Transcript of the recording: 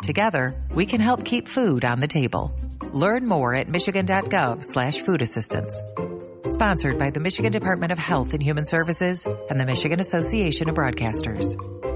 Together, we can help keep food on the table. Learn more at michigan.gov/food assistance. Sponsored by the Michigan Department of Health and Human Services and the Michigan Association of Broadcasters.